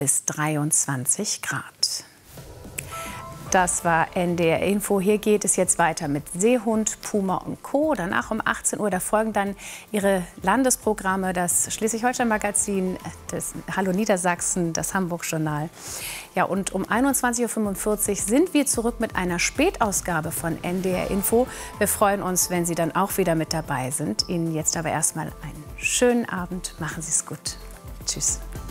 bis 23 Grad. Das war NDR Info. Hier geht es jetzt weiter mit Seehund, Puma und Co. Danach um 18 Uhr, da folgen dann Ihre Landesprogramme, das Schleswig-Holstein-Magazin, das Hallo Niedersachsen, das Hamburg-Journal. Ja, und um 21:45 Uhr sind wir zurück mit einer Spätausgabe von NDR Info. Wir freuen uns, wenn Sie dann auch wieder mit dabei sind. Ihnen jetzt aber erstmal einen schönen Abend. Machen Sie es gut. Tschüss.